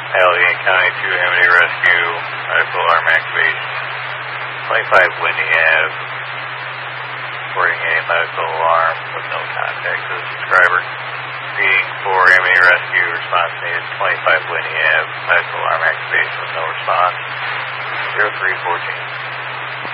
Allegheny County 2 Amity Rescue, medical alarm activation. 25 Windy Ave, reporting a medical alarm with no contact to the subscriber. Reading for Amity Rescue, response needed 25 Windy Ave, medical alarm activation with no response. 0314.